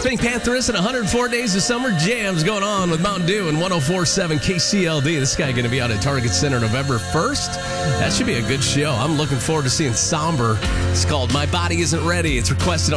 Pink Pantheress and 104 Days of Summer Jams going on with Mountain Dew and 104.7 KCLD. This guy going to be out at Target Center November 1st. That should be a good show. I'm looking forward to seeing Somber. It's called My Body Isn't Ready. It's requested on